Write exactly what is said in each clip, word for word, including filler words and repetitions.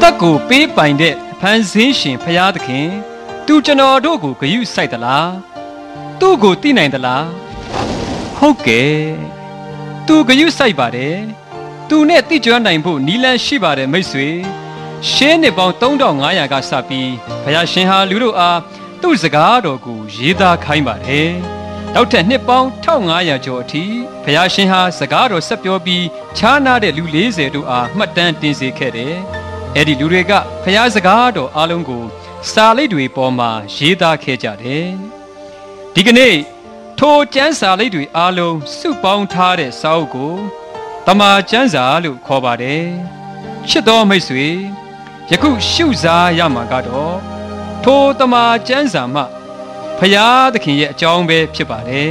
သက်ကိုပေးပိုင်တဲ့ဖန်ဆင်းရှင်ဖရာသခင်သူကျွန်တော်တို့ကိုဂရုစိုက်သလားသူ့ကိုသိနိုင်သလားဟုတ်ကဲ့သူဂရုစိုက်ပါတယ်သူနဲ့သိကျွမ်းနိုင်ဖို့နီလန်းရှိပါတယ်မိတ်ဆွေရှင်းနှစ်ပေါင်းသုံးထောင်ငါးရာကစပြီးဘုရားရှင်ဟာလူတို့အားသူ့စကားတော်ကိုရေးသားခိုင်းပါတယ်နောက်ထပ်နှစ်ပေါင်းတစ်ထောင်ငါးရာကျော်အထိဘုရားရှင်ဟာစကားတော်ဆက်ပြောပြီးခြားနာတဲ့လူလေးဆယ်တို့အားမှတ်တမ်းတင်စေခဲ့တယ်အဲ့ဒီလူတွေကဘုရားစကားတော်အားလုံးကိုစာလိပ်တွေပေါ်မှာရေးသားခဲ့ကြတယ်ဒီကနေ့ထိုကျမ်းစာလိပ်တွေအားလုံးစုပေါင်းထားတဲ့စာအုပ်ကိုတမန်ကျမ်းစာလို့ခေါ်ပါတယ်ချစ်တော်မိတ်ဆွေယခုရှုစားရမှာကတော့ထိုတမန်ကျမ်းစာမှဖရာသခင်ရဲ့အကြောင်းပဲဖြစ်ပါတယ်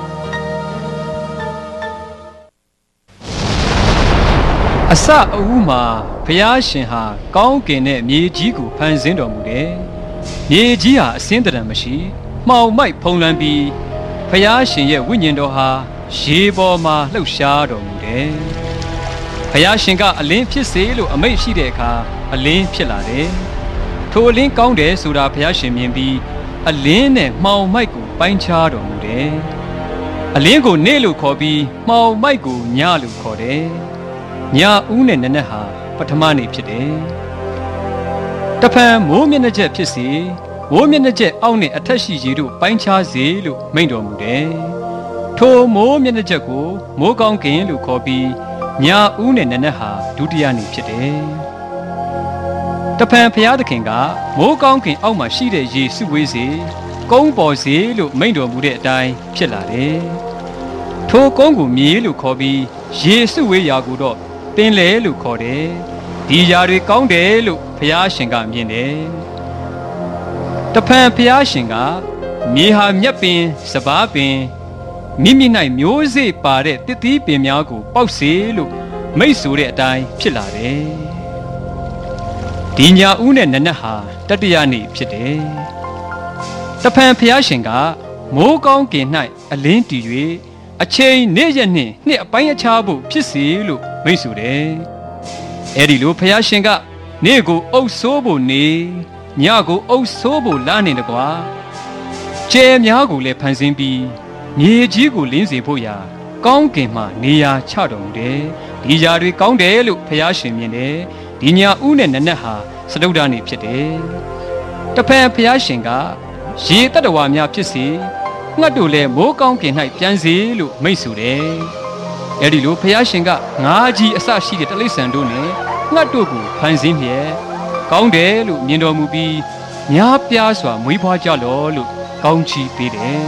အစအဦးမှာဖရာရှင်ဟာကောင်းကင်နဲ့မြေကြီးကိုဖန်ဆင်းတော်မူတယ်မြေကြီးဟာအစင်းတရံမရှိမှောင်မိုက်ဖုံးလွှမ်းပြီးဖရာရှင်ရဲ့ဝိညာဉ်တော်ဟာရေပေါ်မှာလှုပ်ရှားတော်မူတယ်ဖရာရှင်ကအလင်းဖြစ်စေလို့အမိန့်ရှိတဲ့အခါအလင်းဖြစ်လာတယ်ထိုအလင်းကောင်းတယ်ဆိုတာဖရာရှင်မြင်ပြီးအလင်းနဲ့မှောင်မိုက်ကိုပိုင်းခြားတော်မူတယ်အလင်းကိုနေ့လို့ခေါ်ပြီးမှောင်မိုက်ကိုညလို့ခေါ်တယ်ညဦးနဲ့နနက်ဟာပထမနေ့ဖြစ်တယ်တဖန်မိုးမျက်နှာချက်ဖြစ်စေမိုးမျက်နှာချက်အောက်နဲ့အထက်ရှိရေတို့ပိုင်းခြားစေလို့မိန့်တော်မူတယ်ထိုမိုးမျက်နှာချက်ကိုမိုးကောင်းကင်လို့ခေါ်ပြီးညဦးနဲ့နနက်ဟာဒုတိယနေ့ဖြစ်တယ်တဖန်ဘုရားသခင်ကမိုးကောင်းကင်အောက်မှာရှိတဲ့ရေစုဝေးစေကုန်းပေါ်စေလို့မိန့်တော်မူတဲ့အတိုင်းဖြစ်လာတယ်ထိုကုန်းကိုမြေလို့ခေါ်ပြီးရေစုဝေးရာကိုတော့ပင်လေလို့ခေါ်တယ်ဒီຢာတွေကောင်းတယ်လို့ဘုရားရှင်ကမြင်တယ်တဖန်ဘုရားရှင်ကမြေဟာမြက်ပင်စပားပင်မိမိ၌မျိုးစေ့ပါတဲ့တစ်သီးပင်များကိုပေါက်စေလို့မိတ်ဆိုတဲ့အတိုင်းဖြစ်လာတယ်ဒီညဦးနဲ့နနက်ဟာတတိယနေ့ဖြစ်တယ်တဖန်ဘုရားရှင်ကမိုးကောင်းကင်၌အလင်းတည်၍အချိန်နေ့ရက်နှင့်နှစ်အပိုင်းအခြားဖို့ဖြစ်စေလို့မိတ်ဆိုတယ်အဲ့ဒီလိုဘုရားရှင်ကနေ့ကိုအုပ်ဆိုးဖို့နေညကိုအုပ်ဆိုးဖို့လနေတကွာကျဲများကိုလည်းဖန်ဆင်းပြီးမြေကြီးကိုလင်းစေဖို့ရာကောင်းကင်မှနေရာချတော်မူတယ်ဒီຢာတွေကောင်းတယ်လို့ဘုရားရှင်မြင်တယ်ဒီညဦးနဲ့နနက်ဟာစတုဒ္ဓနေ့ဖြစ်တယ်တဖန်ဘုရားရှင်ကရေတတ္တဝါများဖြစ်စေငှက်တို့လည်းမိုးကောင်းကင်၌ပြန်စေလို့မိန့်ဆိုတယ်အဲ့ဒီလိုဘုရားရှင်ကငါးကြီးအစရှိတဲ့တိရစ္ဆာန်တို့နဲ့ငှက်တို့ကိုဖန်ဆင်းလျက်ကောင်းတယ်လို့မြင်တော်မူပြီးများပြားစွာမွေးဖွားကြလော့လို့ကောင်းချီးပေးတယ်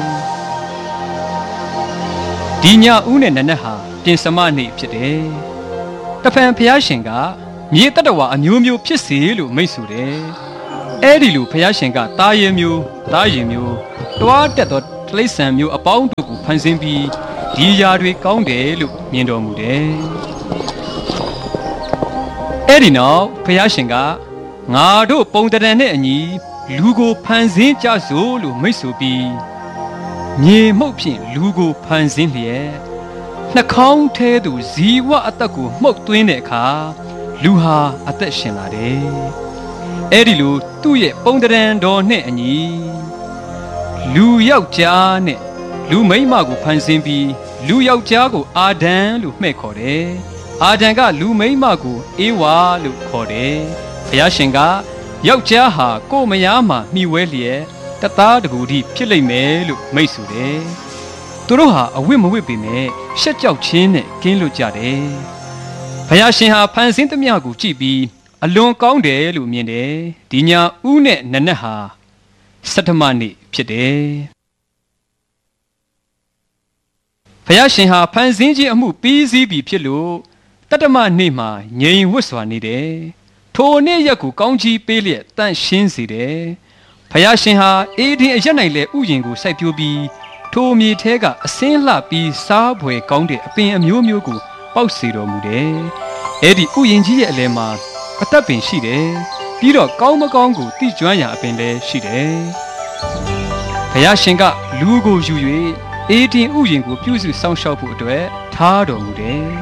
ဒီညဦးနဲ့နနက်ဟာပြင်စမနေ့ဖြစ်တယ်တဖန်ဘုရားရှင်ကမြေတတ္တဝါအမျိုးမျိုးဖြစ်စေလို့မိန့်ဆိုတယ်အဲ့ဒီလိုဘုရားရှင်ကသားရဲမျိုးသားရင်မျိုးတွားတက်သောတိရစ္ဆာန်မျိုးအပေါင်းတို့ကိုဖန်ဆင်းပြီးဒီຢာတွေကောင်းတယ်လို့မြင်တော်မူတယ်အဲ့ဒီနောက်ဘုရားရှင်ကငါတို့ပုံတံနဲ့အညီလူကိုဖန်ဆင်းကြစို့လို့မိန့်ဆိုပြီးမြေမှုတ်ဖြင့်လူကိုဖန်ဆင်းလျက်နှာခေါင်းထဲသို့ဇီဝအသက်ကိုမှုတ်သွင်းတဲ့အခါလူဟာအသက်ရှင်လာတယ်အဲ့ဒီလိုသူ့ရဲ့ပုံတံတော်နဲ့အညီလူယောက်ျားနဲ့လူမိန်းမကိုဖန်ဆင်းပြီးလူယောက်ျားကိုအာဒံလို့မှဲ့ခေါ်တယ်အာဒံကလူမိန်းမကိုအေဝါလို့ခေါ်တယ်ဘုရားရှင်ကယောက်ျားဟာကိုယ်မယားမှာမှီဝဲလျက်တသားတကူတည်းဖြစ်လိမ့်မယ်လို့မိတ်ဆိုတယ်သူတို့ဟာအဝတ်မဝတ်ပေမဲ့ရှက်ကြောက်ခြင်းနဲ့ကင်းလွတ်ကြတယ်ဘုရားရှင်ဟာဖန်ဆင်းသမျှကိုကြည့်ပြီးအလွန်ကောင်းတယ်လို့မြင်တယ်ဒီညဦးနဲ့နနက်ဟာဆဋ္ဌမနေ့ဖြစ်တယ်ဘုရားရှင်ဟာဖန်ဆင်းခြင်းအမှုပြီးစီးပြီဖြစ်လို့တတ္တမနေ့မှာငြိမ်ဝတ်စွာနေတယ်ထိုနေ့ရက်ကိုကောင်းချီးပေးလျက်တန့်ရှင်းစေတယ်ဘုရားရှင်ဟာအေဒင်အရက်၌လည်းဥယျာဉ်ကိုစိုက်ပျိုးပြီးထိုမြေထဲကအစင်းလှပြီးစားဖွယ်ကောင်းတဲ့အပင်အမျိုးမျိုးကိုပေါက်စေတော်မူတယ်အဲ့ဒီဥယျာဉ်ကြီးရဲ့အလယ်မှာအသက်ပင်ရှိတယ်ပြီးတော့ကောင်းမကောင်းကိုသိကျွမ်းရာအပင်လည်းရှိတယ်ဘုရားရှင်ကလူကိုယူ၍အေဒင်ဥယျာဉ်ကိုပြုစုစောင့်ရှောက်ဖို့အတွက်ထားတော်မူတယ်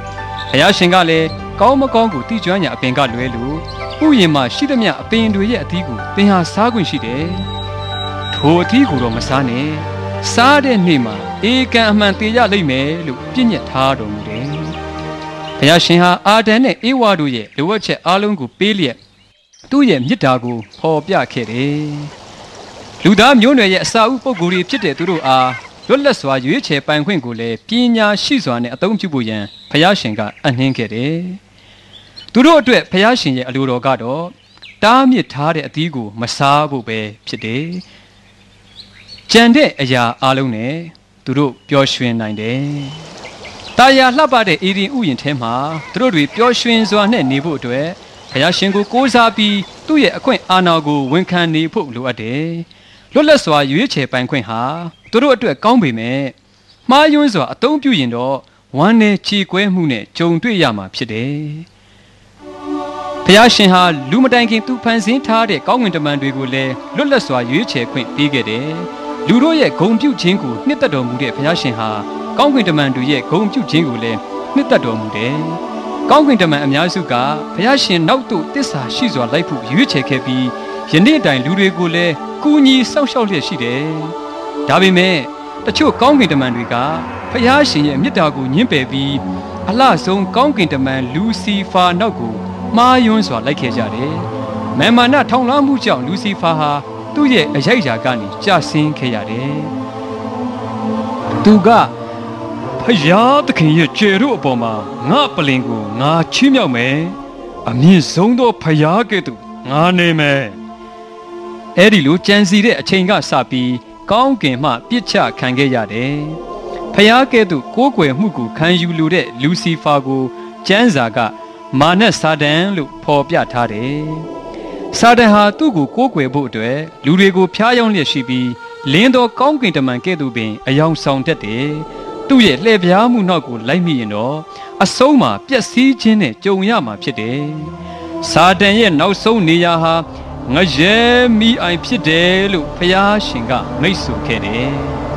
ဘုရားရှင်ကလည်းကောင်းမကောင်းကိုတိကျွမ်းညာအပင်ကလွဲလို့ဥယျာဉ်မှာရှိသမျှအပင်တွေရဲ့အသီးကိုသင်ဟာစားခွင့်ရှိတယ်ထိုအသီးကိုတော့မစားနဲ့စားတဲ့နေ့မှာအေကံအမှန်တေရလိမ့်မယ်လို့ပြည့်ညတ်ထားတော်မူတယ်ဘုရားရှင်ဟာအာဒံနဲ့အေဝါတို့ရဲ့လိုအပ်ချက်အလုံးကိုပေးလျက်သူ့ရဲ့မြစ်တာကိုဖော်ပြခဲ့တယ်လူသားမျိုးနွယ်ရဲ့အစာဥပုဂ္ဂိုလ်တွေဖြစ်တဲ့သူတို့အားလွတ်လပ်စွာရွေးချယ်ပိုင်ခွင့်ကိုလည်းပညာရှိစွာနဲ့အသုံးပြုဖို့ရန်ဘုရားရှင်ကအနှင်းခဲ့တယ်သူတို့အတွက်ဘုရားရှင်ရဲ့အလိုတော်ကတော့တားမြစ်ထားတဲ့အသီးကိုမစားဖို့ပဲဖြစ်တယ်ကြံတဲ့အရာအလုံးနဲ့သူတို့ပျော်ရွှင်နိုင်တယ်တာယာလှပတဲ့အေဒီဥယျာဉ်ထဲမှာသူတို့တွေပျော်ရွှင်စွာနဲ့နေဖို့အတွက်ဘုရားရှင်ကိုကိုးစားပြီးသူ့ရဲ့အခွင့်အာဏာကိုဝန်ခံနေဖို့လိုအပ်တယ်လွတ်လပ်စွာရွေးချယ်ပိုင်ခွင့်ဟာသူတို့အတွက်ကောင်းပေမဲ့မှားယွင်းစွာအသုံးပြုရင်တော့ဝမ်းနဲ့ချီကွဲမှုနဲ့ကြုံတွေ့ရမှာဖြစ်တယ်ဘုရားရှင်ဟာလူမတိုင်ခင်သူဖန်ဆင်းထားတဲ့ကောင်းကင်တမန်တွေကိုလည်းလွတ်လပ်စွာရွေးချယ်ခွင့်ပေးခဲ့တယ်လူတို့ရဲ့ဂုဏ်ပြုခြင်းကိုနှစ်သက်တော်မူတဲ့ဘုရားရှင်ဟာကောင်းကင်တမန်တို့ရဲ့ဂုဏ်ပြုခြင်းကိုလည်းနှစ်သက်တော်မူတယ်ကောင်းကင်တမန်အများစုကဘုရားရှင်နောက်သို့တစ္ဆာရှိစွာလိုက်ဖို့ရွေးချယ်ခဲ့ပြီးယနေ့တိုင်လူတွေကိုလည်းကူညီစောင့်ရှောက်လျက်ရှိတယ်ဒါပေမဲ့တချို့ကောင်းကင်တမန်တွေကဘုရားရှင်ရဲ့မေတ္တာကိုညှင်းပယ်ပြီးအလှဆုံးကောင်းကင်တမန်လူစီဖာနောက်ကိုမှားယွင်းစွာလိုက်ခဲ့ကြတယ်မာမာနထောင်လွှမ်းမှုကြောင့်လူစီဖာဟာသူ့ရဲ့အရိုက်ရာကနေကျဆင်းခဲ့ရတယ်သူကဖယားသခင်ရဲ့ကျေတို့အပေါ်မှာငါပလင်ကိုငါချီးမြှောက်မယ်အမြင့်ဆုံးသောဖယားကဲ့သို့ငါနေမယ်အဲ့ဒီလိုကြံစီတဲ့အချိန်ကစပြီးကောင်းကင်မှပြစ်ချခံခဲ့ရတယ်ဖယားကဲ့သို့ကိုးကွယ်မှုကိုခံယူလိုတဲ့လူစီဖာကိုကျမ်းစာကမာနစာတန်လို့ဖော်ပြထားတယ်စာတန်ဟာသူ့ကိုကိုးကွယ်ဖို့အတွက်လူတွေကိုဖျားယောင်းလျက်ရှိပြီးလင်းသောကောင်းကင်တမန်ကဲ့သို့ပင်အယောင်ဆောင်တတ်တယ်သူ့ရဲ့လှည့်ပြားမှုနောက်ကိုလိုက်မိရင်တော့အဆုံးမှာပျက်စီးခြင်းနဲ့ကြုံရမှာဖြစ်တယ်စာတန်ရဲ့နောက်ဆုံးနေရာဟာငရဲမိအိုင်ဖြစ်တယ်လို့ဘုရားရှင်ကမိတ်ဆိုခဲ့တယ်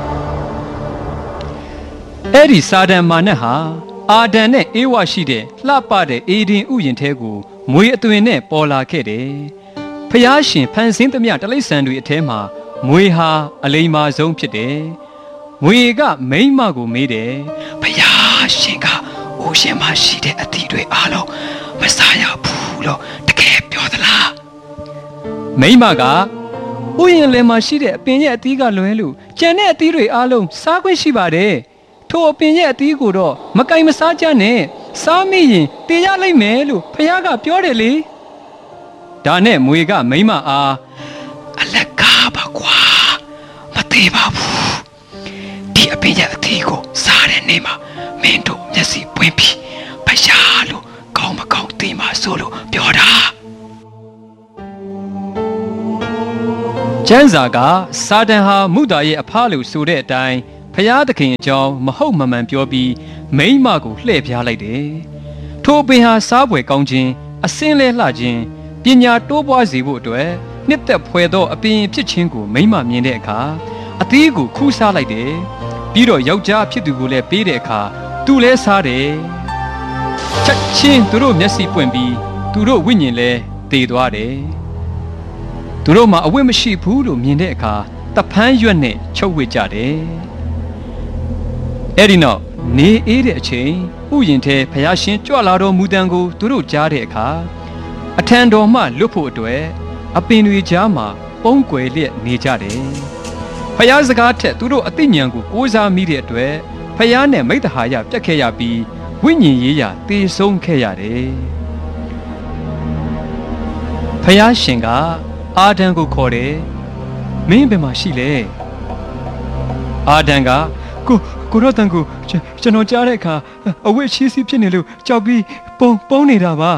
အဲ့ဒီစာတန်မာနဟာအာဒံနဲ့အေဝါရှိတဲ့လှပတဲ့အေဒင်ဥယျာဉ်ထဲကိုမွေအသွင်နဲ့ပေါ်လာခဲ့တယ်။ဖျားရှင်ဖန်ဆင်းသမျှတိရစ္ဆာန်တွေအထဲမှာမွေဟာအလိမ္မာဆုံးဖြစ်တယ်။မွေကမိန်းမကိုမေးတယ်။ဖျားရှင်ကအိုရှင်မရှိတဲ့အသီးတွေအားလုံးမစားရဘူးလို့တကယ်ပြောသလား။မိန်းမကဥယျာဉ်လယ်မှာရှိတဲ့အပင်ရဲ့အသီးကလွဲလို့ကျန်တဲ့အသီးတွေအားလုံးစားခွင့်ရှိပါတယ်။ထိုအပင်ရဲ့အသီးကိုတော့မကင်မစားကြနဲ့စားမိရင်တေရလိုက်မယ်လို့ဖခင်ကပြောတယ်လေဒါနဲ့မွေကမိမအားအလကားပါကွာမသေးပါဘူးဒီအပင်ရဲ့အသီးကိုစားတဲ့နေ့မှာမင်းတို့မျက်စိပွင့်ပြီးဖခင်လို့ကောင်းမကောင်းသိမှဆိုလို့ပြောတာကျမ်းစာကစာတန်ဟာမုဒ္ဒရဲ့အဖလို့ဆိုတဲ့အတိုင်းဖျားသခင်အကြောင်းမဟုတ်မမှန်ပြောပြီးမိန်းမကိုလှည့်ပြားလိုက်တယ်။ထိုပင်ဟာစားပွဲကောင်းခြင်းအစင်းလဲလှခြင်းပညာတိုးပွားစေဖို့အတွက်နှစ်သက်ဖွယ်သောအပင်ဖြစ်ခြင်းကိုမိန်းမမြင်တဲ့အခါအသီးကိုခူးစားလိုက်တယ်။ပြီးတော့ယောက်ျားဖြစ်သူကိုလည်းပေးတဲ့အခါသူလည်းစားတယ်။ချက်ချင်းသူတို့မျက်စိပွင့်ပြီးသူတို့ဝိညာဉ်လည်းတည်သွားတယ်။သူတို့မှာအဝတ်မရှိဘူးလို့မြင်တဲ့အခါတဖန်းရွက်နဲ့ချုပ်ဝစ်ကြတယ်။အဲ့ဒီနောက်နေအေးတဲ့အချိန်ဥယျာဉ်ထဲဖျားရှင်ကြွလာတော်မူတံကိုသူတို့ကြားတဲ့အခါအထံတော်မှလွတ်ဖို့အတွက်အပင်တွေကြားမှာပုံကွယ်လျက်နေကြတယ်။ဖျားစကားထက်သူတို့အသိဉာဏ်ကိုကိုးစားမိတဲ့အတွက်ဖျားနဲ့မိတ္တဟာယပြတ်ခဲ့ရပြီးဝိညာဉ်ရေးရာတေဆုံးခဲ့ရတယ်။ဖျားရှင်ကအာဒံကိုခေါ်တယ်။မင်းဘယ်မှာရှိလဲ။အာဒံကကိုကိုရတန်ကိုကျွန်တော်ကြားတဲ့အခါအဝတ်ချီးစီးဖြစ်နေလို့ကြောက်ပြီးပုံပုံနေတာပါ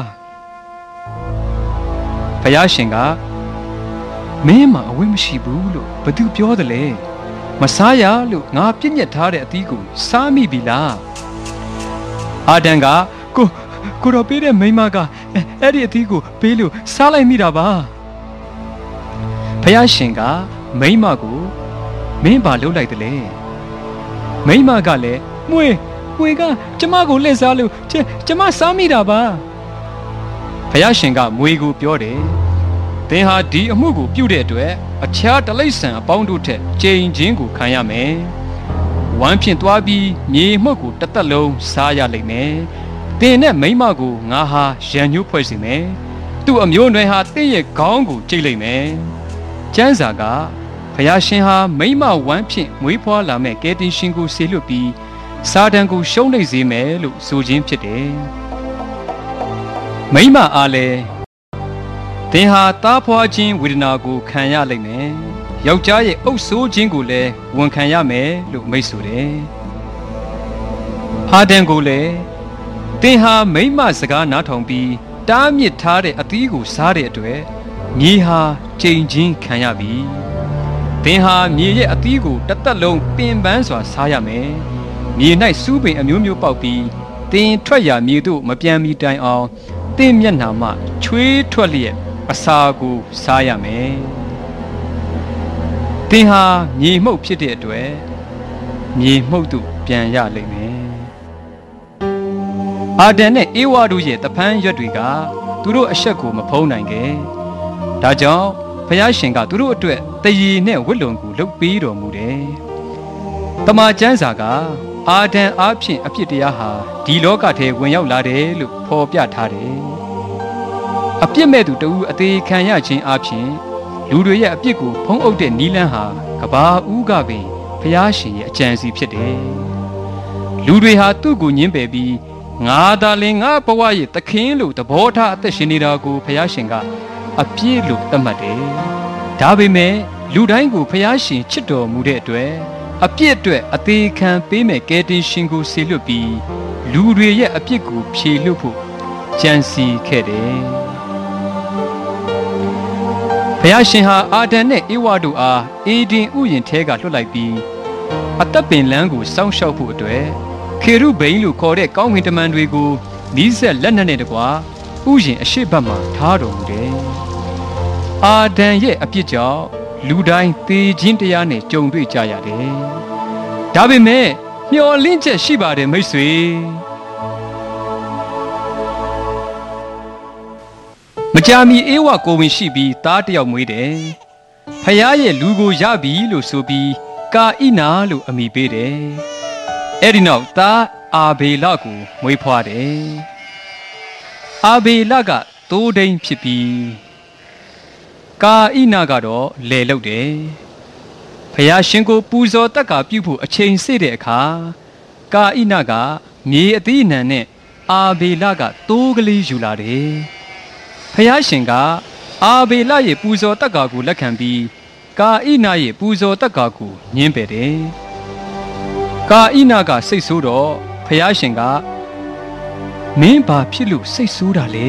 ဘုရားရှင်ကမင်းမှာအဝတ်မရှိဘူးလို့ဘသူပြောတယ်လဲမစားရလို့ငါပြည့်ညက်ထားတဲ့အသီးကိုစားမိပြီလားအာဒံကကိုကိုတော့ပေးတဲ့မိန်းမကအဲ့ဒီအသီးကိုပေးလို့စားလိုက်မိတာပါဘုရားရှင်ကမိန်းမကိုမင်းဘာလုပ်လိုက်တယ်လဲမိမကလည်းမွေပွေကကျမကိုလှည့်စားလို့ကျမစားမိတာပါဘုရားရှင်ကမွေကိုပြောတယ်သင်ဟာဒီအမှုကိုပြုတဲ့အတွက်အခြားတလိษံအပေါင်းတို့ထက်ကြိမ်ချင်းကိုခံရမယ်ဝမ်းဖြင့်သွားပြီးမြေမှုတ်ကိုတစ်သက်လုံးစားရလိမ့်မယ်သင်နဲ့မိမကိုငါဟာရန်ညှိုးဖွဲ့စီမယ်သူ့အမျိုးနွယ်ဟာသင်ရဲ့ခေါင်းကိုကြိတ်လိမ့်မယ်ကျမ်းစာကဘုရားရှင်ဟာမိမဝမ်းဖြင့်မွေးဖွားလာမဲ့ကယ်တင်ရှင်ကိုဆေလွတ်ပြီးစာတန်ကိုရှုံးနိမ့်စေမယ်လို့ဆိုခြင်းဖြစ်တယ်မိမအားလည်းသင်ဟာသားဖွားခြင်းဝေဒနာကိုခံရလိမ့်မယ်ယောက်ျားရဲ့အုပ်ဆိုးခြင်းကိုလည်းဝန်ခံရမယ်လို့မိတ်ဆိုတယ်အာဒံကိုလည်းသင်ဟာမိမစကားနားထောင်ပြီးတားမြစ်ထားတဲ့အသီးကိုစားတဲ့အတွက်မြေဟာကြိမ်ချင်းခံရပြီသင်ဟာမြေရဲ့အသီးကိုတစ်သက်လုံးပင်ပန်းစွာစားရမယ်မြေ၌စူးပင်အမျိုးမျိုးပေါက်ပြီးသင်ထွက်ရာမြေသို့မပြန်မီတိုင်အောင်သင်မျက်နှာမှချွေးထွက်လျက်အစာကိုစားရမယ်သင်ဟာမြေမှုတ်ဖြစ်တဲ့အတွက်မြေမှုတ်သို့ပြန်ရလိမ့်မယ်အာဒံနဲ့အေဝါတို့ရဲ့တပန်းရွက်တွေကသူတို့အဆက်ကိုမဖုံးနိုင်ခဲ့ဒါကြောင့်ဘုရားရှင်ကသူတို့အတွက်တရေနဲ့ဝတ်လုံကိုလုပ်ပေးတော်မူတယ်တမန်ကျမ်းစာကအာဒံအားဖြင့်အဖြစ်တရားဟာဒီလောကထဲဝင်ရောက်လာတယ်လို့ဖော်ပြထားတယ်အပြစ်မဲ့သူတဦးအသေးခံရခြင်းအပြင်လူတွေရဲ့အပြစ်ကိုဖုံးအုပ်တဲ့နီလန်းဟာကဘာဦးကပင်ဘုရားရှင်ရဲ့အကြံစီဖြစ်တယ်လူတွေဟာသူ့ကိုညှင်းပယ်ပြီးငါသာလင်ငါဘဝရဲ့သခင်လို့သဘောထားအသက်ရှင်နေတာကိုဘုရားရှင်ကအပြည့်လို့သတ်မှတ်တယ်ဒါပေမဲ့လူတိုင်းကိုဘုရားရှင်ချစ်တော်မူတဲ့အတွက်အပြစ်အတွက်အသေးခံပေးမဲ့ကယ်တင်ရှင်ကိုဆေလွတ်ပြီးလူတွေရဲ့အပြစ်ကိုဖြေလွတ်ဖို့ကြံစီခဲ့တယ်ဘုရားရှင်ဟာအာဒံနဲ့ဧဝါတို့အားအေဒင်ဥယျာဉ်ထဲကလွှတ်လိုက်ပြီးအသက်ပင်လန်းကိုစောင့်ရှောက်ဖို့အတွက်ခေရုဗိမ်လို့ခေါ်တဲ့ကောင်းကင်တမန်တွေကိုနီးစက်လက်နက်နဲ့တကွာဥယျာဉ်အရှိတ်ဘက်မှာထားတော်မူတယ်။အာဒံရဲ့အပြစ်ကြောင့်လူတိုင်းသေခြင်းတရားနဲ့ကြုံတွေ့ကြရတယ်။ဒါပေမဲ့မျှော်လင့်ချက်ရှိပါတယ်မိတ်ဆွေ။မကြာမီအေဝါကိုဝင်ရှိပြီးသားတယောက်မွေးတယ်။ဖယားရဲ့လူကိုရပြီလို့ဆိုပြီးကာဣနာလို့အမည်ပေးတယ်။အဲ့ဒီနောက်သားအာဘေလကိုမွေးဖွားတယ်။အာဘေလကသိုးဒိန်ဖြစ်ပြီးကာဣနာကတော့လေလုတ်တယ်။ဖယားရှင်ကိုပူဇော်တက်ကပြုဖို့အချိန်စေ့တဲ့အခါကာဣနာကမြေအသီးအနှံနဲ့အာဘေလကသိုးကလေးယူလာတယ်။ဖယားရှင်ကအာဘေလရဲ့ပူဇော်တက်ကာကိုလက်ခံပြီးကာဣနာရဲ့ပူဇော်တက်ကာကိုညှင်းပယ်တယ်။ကာဣနာကစိတ်ဆိုးတော့ဖယားရှင်ကမင်းဘာဖြစ်လို့စိတ်ဆိုးတာလဲ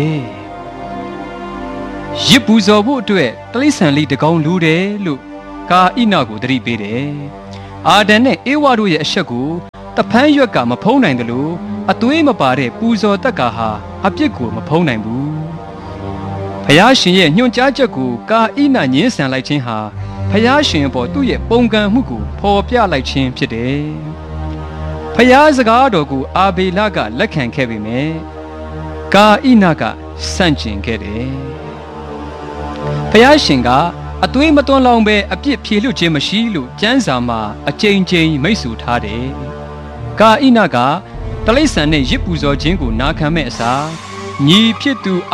။ရစ်ပူဇော်ဖို့အတွက်တိရစ္ဆာန်လေးတကောင်လိုတယ်လို့ကာဣနာကိုသတိပေးတယ်။အာဒံနဲ့ဧဝါတို့ရဲ့အဆက်ကိုတဖန်းရွက်ကမဖုံးနိုင်တယ်လို့အသွေးမပါတဲ့ပူဇော်တက်ကာဟာအပြစ်ကိုမဖုံးနိုင်ဘူး။ဖယားရှင်ရဲ့ညွှန်ကြားချက်ကိုကာဣနာညှင်းဆန်လိုက်ခြင်းဟာဖယားရှင်အပေါ်သူ့ရဲ့ပုံကံမှုကိုဖော်ပြလိုက်ခြင်းဖြစ်တယ်။ဖယားစကားတော်ကိုအာဘေလကလက်ခံခဲ့ပေမဲ့ကာဣနာကဆန့်ကျင်ခဲ့တယ်။ဖယားရှင်ကအသွေးမသွန်းလောင်ပဲအပြစ်ဖြေလွတ်ခြင်းမရှိလို့ကျမ်းစာမှာအကြိမ်ကြိမ်မိတ်ဆွထားတယ်။ကာဣနာကတလိษံနဲ့ရစ်ပူဇော်ခြင်းကိုနာခံမဲ့အစားညီဖြစ်သူ